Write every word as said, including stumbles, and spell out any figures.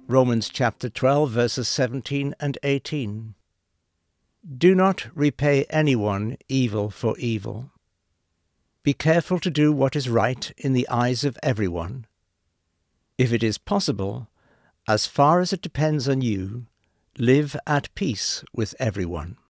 Romans chapter twelve, verses seventeen and eighteen. Do not repay anyone evil for evil. Be careful to do what is right in the eyes of everyone. If it is possible, as far as it depends on you, live at peace with everyone.